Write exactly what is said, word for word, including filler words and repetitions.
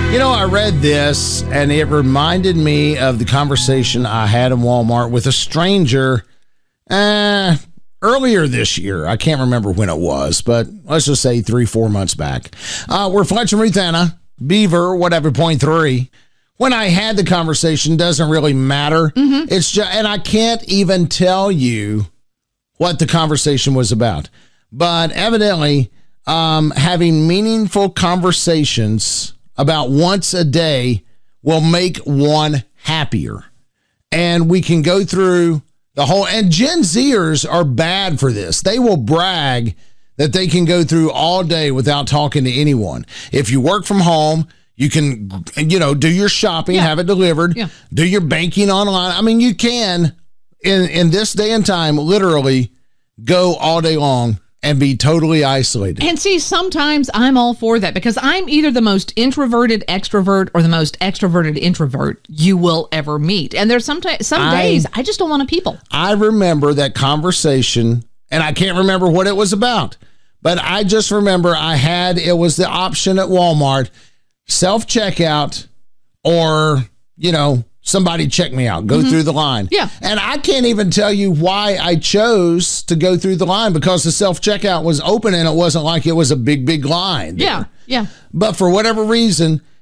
You know, I read this, and it reminded me of the conversation I had in Walmart with a stranger uh, earlier this year. I can't remember when it was, but let's just say three, four months back. Uh, we're Fletcher and Ruth Anna, Beaver, whatever, point three. When I had the conversation, doesn't really matter. Mm-hmm. It's just, and I can't even tell you what the conversation was about. But evidently, um, having meaningful conversations about once a day will make one happier. And we can go through the whole, and Gen Zers are bad for this. They will brag that they can go through all day without talking to anyone. If you work from home, you can, you know, do your shopping, yeah. have it delivered, yeah. do your banking online. I mean, you can, in, in this day and time, literally go all day long and be totally isolated. And see, sometimes I'm all for that because I'm either the most introverted extrovert or the most extroverted introvert you will ever meet. And there's some, t- some I, days I just don't want to people. I remember that conversation, and I can't remember what it was about, but I just remember I had, it was the option at Walmart, self-checkout or, you know, somebody check me out, go mm-hmm. through the line. Yeah. And I can't even tell you why I chose to go through the line because the self-checkout was open and it wasn't like it was a big, big line. Yeah. Yeah. But for whatever reason,